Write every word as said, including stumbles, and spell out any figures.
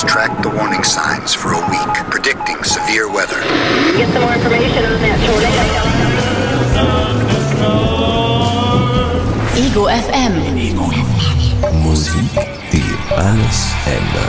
has tracked the warning signs for a week, predicting severe weather. Get some more information on that tornado. Ego F M. Musik, die alles ändert.